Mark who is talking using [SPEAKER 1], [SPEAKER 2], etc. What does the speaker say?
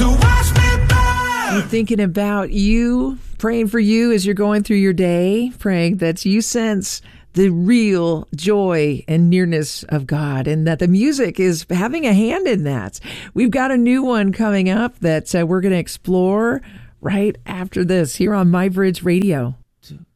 [SPEAKER 1] So watch me burn.
[SPEAKER 2] I'm thinking about you, praying for you as you're going through your day, praying that you sense the real joy and nearness of God, and that the music is having a hand in that. We've got a new one coming up that we're going to explore right after this here on My Bridge Radio.